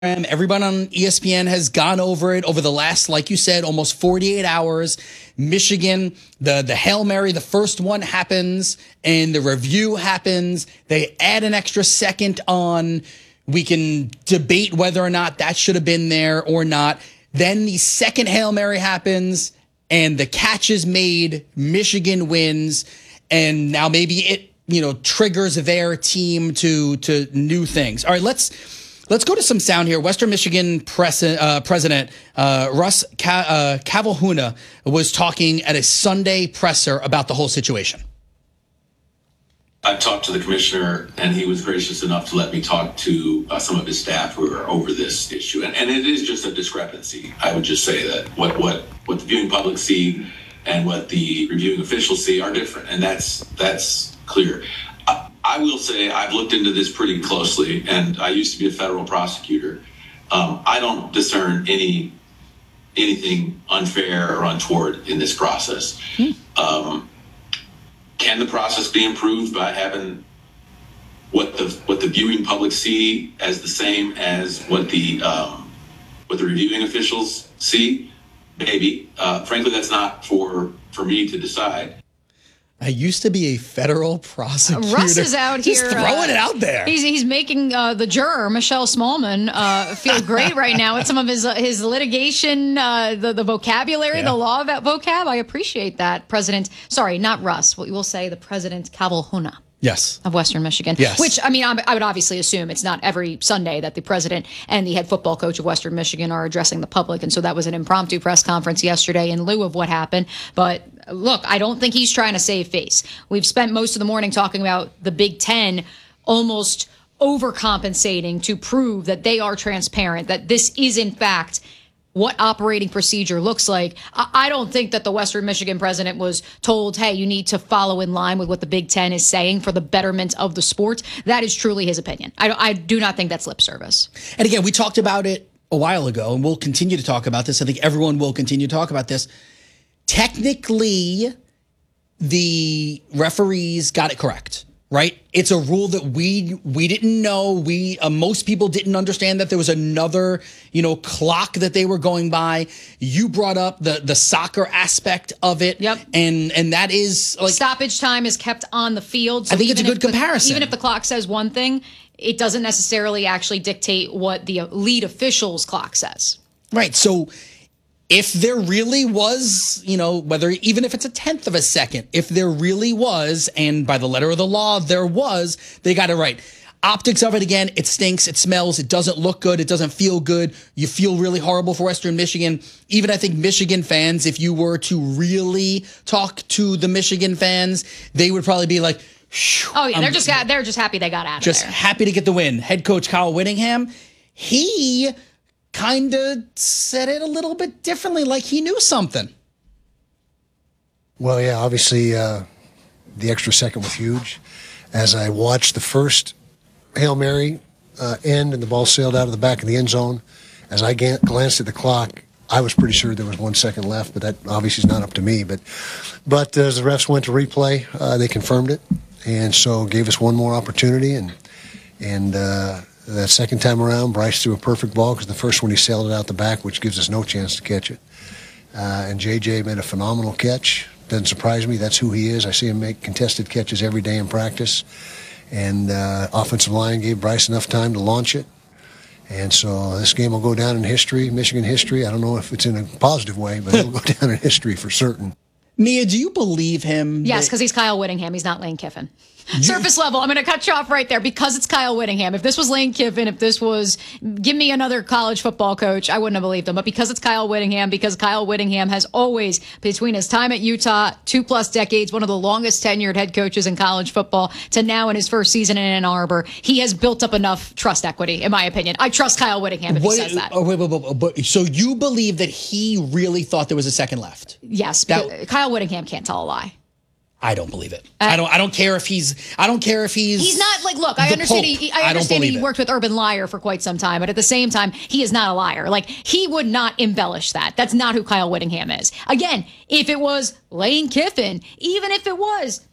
Everyone on ESPN has gone over it over the last, like you said, almost 48 hours. Michigan, the Hail Mary, the first one happens and the review happens. They add an extra second on. We can debate whether or not that should have been there or not. Then the second Hail Mary happens and the catch is made. Michigan wins. And now maybe it, triggers their team to new things. All right, Let's go to some sound here. Western Michigan President Russ Cavalhuna was talking at a Sunday presser about the whole situation. I've talked to the commissioner, and he was gracious enough to let me talk to some of his staff who are over this issue. And it is just a discrepancy. I would just say that what the viewing public see and what the reviewing officials see are different, and that's clear. I will say I've looked into this pretty closely, and I used to be a federal prosecutor. I don't discern anything unfair or untoward in this process. Can the process be improved by having what the viewing public see as the same as what the reviewing officials see? Maybe. Frankly, that's not for me to decide. I used to be a federal prosecutor. Russ is out here. Just throwing it out there. He's making the juror, Michelle Smallman, feel great right now with some of his litigation, the vocabulary, the law about vocab. I appreciate that. Sorry, not Russ. We'll say the President Cavalhuna. Yes. Of Western Michigan. Yes. Which, I would obviously assume it's not every Sunday that the president and the head football coach of Western Michigan are addressing the public. And so that was an impromptu press conference yesterday in lieu of what happened. But look, I don't think he's trying to save face. We've spent most of the morning talking about the Big Ten almost overcompensating to prove that they are transparent, that this is, in fact, what operating procedure looks like. I don't think that the Western Michigan president was told, hey, you need to follow in line with what the Big Ten is saying for the betterment of the sport. That is truly his opinion. I do not think that's lip service. And again, we talked about it a while ago, and we'll continue to talk about this. I think everyone will continue to talk about this. Technically, the referees got it correct. Right? It's a rule that we didn't know. Most people didn't understand that there was another, clock that they were going by. You brought up the soccer aspect of it. Yep. And that is like stoppage time is kept on the field. So I think it's a good comparison. Even if the clock says one thing, it doesn't necessarily actually dictate what the lead official's clock says. Right. So if there really was, even if it's a tenth of a second, if there really was, and by the letter of the law, there was, they got it right. Optics of it, again, it stinks, it smells, it doesn't look good, it doesn't feel good. You feel really horrible for Western Michigan. Even I think Michigan fans, if you were to really talk to the Michigan fans, they would probably be like, oh yeah, they're just happy they got out of there. Just happy to get the win. Head coach Kyle Whittingham, he kind of said it a little bit differently, like he knew something. Well, yeah, obviously the extra second was huge. As I watched the first Hail Mary end and the ball sailed out of the back of the end zone, as I glanced at the clock, I was pretty sure there was 1 second left, but that obviously is not up to me. But as the refs went to replay, they confirmed it, and so gave us one more opportunity. And that second time around, Bryce threw a perfect ball because the first one he sailed it out the back, which gives us no chance to catch it. And JJ made a phenomenal catch. Doesn't surprise me. That's who he is. I see him make contested catches every day in practice. And offensive line gave Bryce enough time to launch it. And so this game will go down in history, Michigan history. I don't know if it's in a positive way, but it'll go down in history for certain. Mia, do you believe him? Yes, because he's Kyle Whittingham. He's not Lane Kiffin. Surface level, I'm going to cut you off right there because it's Kyle Whittingham. If this was Lane Kiffin, if this was give me another college football coach, I wouldn't have believed him. But because it's Kyle Whittingham, because Kyle Whittingham has always, between his time at Utah, 2+ decades, one of the longest tenured head coaches in college football, to now in his first season in Ann Arbor, he has built up enough trust equity, in my opinion. I trust Kyle Whittingham if he says that. Wait. So you believe that he really thought there was a second left? Yes, Kyle Whittingham can't tell a lie. I don't believe it. I don't care if he's. He's not like. Look, I understand. I understand he worked with Urban Liar for quite some time, but at the same time, he is not a liar. Like he would not embellish that. That's not who Kyle Whittingham is. Again, if it was Lane Kiffin, even if it was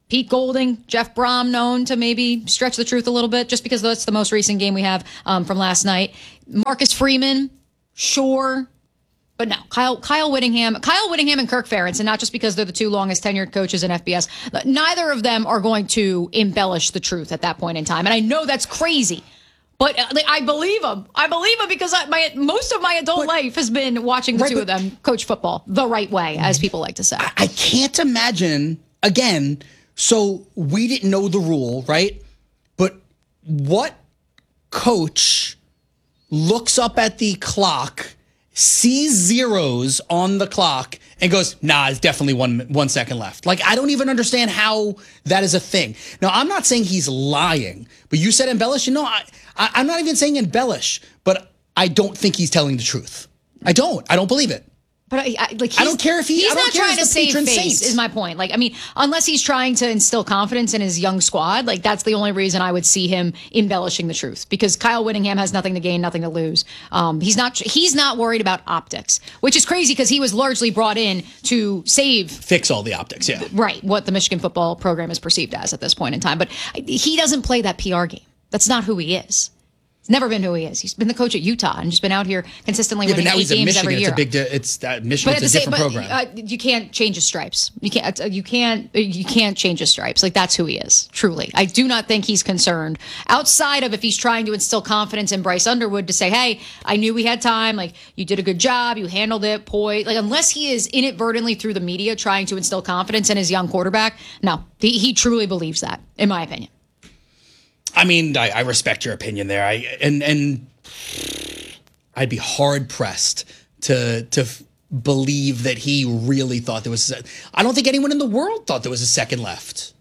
Pete Golding, Jeff Brom, known to maybe stretch the truth a little bit, just because that's the most recent game we have from last night. Marcus Freeman, sure. But no, Kyle Whittingham and Kirk Ferentz, and not just because they're the two longest tenured coaches in FBS, neither of them are going to embellish the truth at that point in time. And I know that's crazy, but I believe them. I believe them because most of my adult life has been watching the two of them coach football the right way, as people like to say. I can't imagine, again, so we didn't know the rule, right? But what coach looks up at the clock, sees zeros on the clock, and goes, nah, it's definitely 1 second left? Like, I don't even understand how that is a thing. Now, I'm not saying he's lying, but you said embellish. You know, I'm not even saying embellish, but I don't think he's telling the truth. I don't believe it. But I don't care if he's not trying to save face, Saints. is my point. Like, I mean, unless he's trying to instill confidence in his young squad, like that's the only reason I would see him embellishing the truth, because Kyle Whittingham has nothing to gain, nothing to lose. He's not worried about optics, which is crazy because he was largely brought in to fix all the optics. Yeah, right. What the Michigan football program is perceived as at this point in time, but he doesn't play that PR game. That's not who he is. He's never been who he is. He's been the coach at Utah and just been out here consistently winning 8 games every year. Michigan's a different program. You can't change his stripes. You can't change his stripes. Like, that's who he is, truly. I do not think he's concerned outside of if he's trying to instill confidence in Bryce Underwood to say, hey, I knew we had time. Like, you did a good job. You handled it. Poised. Like, unless he is inadvertently through the media trying to instill confidence in his young quarterback, no, he truly believes that, in my opinion. I mean, I respect your opinion there. And I'd be hard pressed to believe that he really thought there was. I don't think anyone in the world thought there was a second left.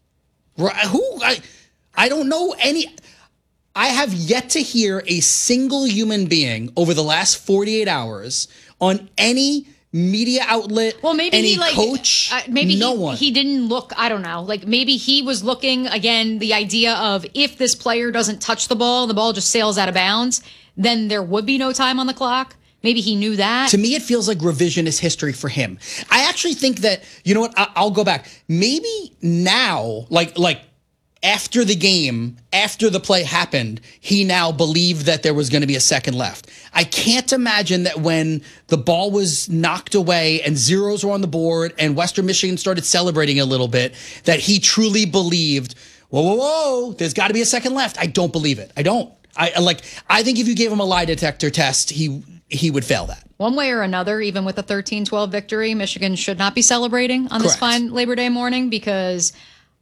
I don't know any. I have yet to hear a single human being over the last 48 hours on any media outlet, any coach, maybe no one. He didn't look, I don't know, like maybe he was looking, again, the idea of if this player doesn't touch the ball just sails out of bounds, then there would be no time on the clock. Maybe he knew that. To me, it feels like revisionist history for him. I actually think that, you know what, I'll go back. Maybe now, like after the game, after the play happened, he now believed that there was going to be a second left. I can't imagine that when the ball was knocked away and zeros were on the board and Western Michigan started celebrating a little bit, that he truly believed, whoa, there's got to be a second left. I don't believe it. I don't. I think if you gave him a lie detector test, he would fail that. One way or another, even with a 13-12 victory, Michigan should not be celebrating on this fine Labor Day morning, because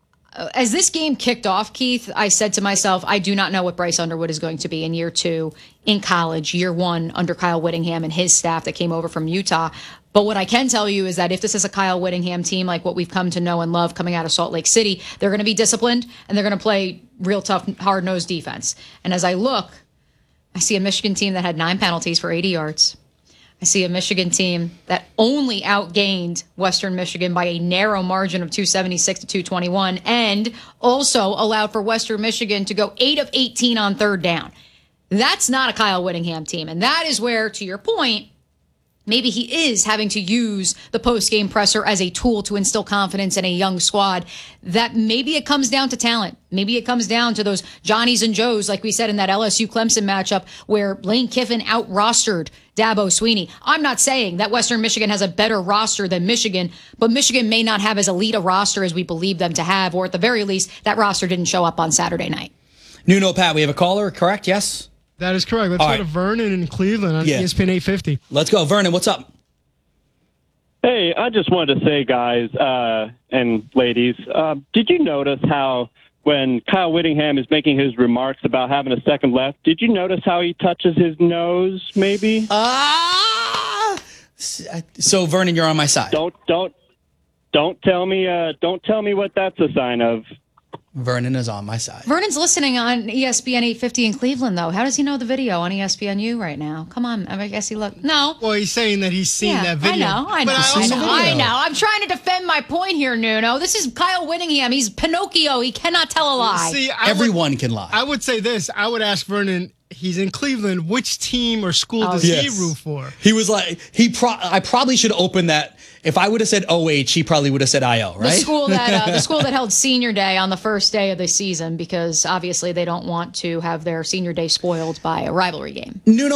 as this game kicked off, Keith, I said to myself, I do not know what Bryce Underwood is going to be in year 2 in college, year 1 under Kyle Whittingham and his staff that came over from Utah. But what I can tell you is that if this is a Kyle Whittingham team like what we've come to know and love coming out of Salt Lake City, they're going to be disciplined and they're going to play real tough, hard-nosed defense. And as I look, I see a Michigan team that had 9 penalties for 80 yards. I see a Michigan team that only outgained Western Michigan by a narrow margin of 276 to 221, and also allowed for Western Michigan to go 8 of 18 on third down. That's not a Kyle Whittingham team. And that is where, to your point, maybe he is having to use the post-game presser as a tool to instill confidence in a young squad. That maybe it comes down to talent. Maybe it comes down to those Johnnies and Joes, like we said in that LSU-Clemson matchup, where Lane Kiffin out-rostered Dabo Swinney. I'm not saying that Western Michigan has a better roster than Michigan, but Michigan may not have as elite a roster as we believe them to have, or at the very least, that roster didn't show up on Saturday night. Nuno, Pat, we have a caller, correct? Yes? That is correct. Let's go to Vernon in Cleveland on ESPN 850. Let's go. Vernon, what's up? Hey, I just wanted to say, guys and ladies, did you notice how when Kyle Whittingham is making his remarks about having a second left, did you notice how he touches his nose, maybe? So, Vernon, you're on my side. Don't tell me what that's a sign of. Vernon is on my side. Vernon's listening on ESPN 850 in Cleveland, though. How does he know the video on ESPNU right now? Come on. I guess he looked. No. Well, he's saying that he's seen that video. I know. I'm trying to defend my point here, Nuno. This is Kyle Whittingham. He's Pinocchio. He cannot tell a lie. See, everyone can lie. I would say this. I would ask Vernon, he's in Cleveland. Which team or school does yes. he root for? He was like, I probably should open that. If I would have said OH, he probably would have said IO, right? The school that held senior day on the first day of the season, because obviously they don't want to have their senior day spoiled by a rivalry game. Nuno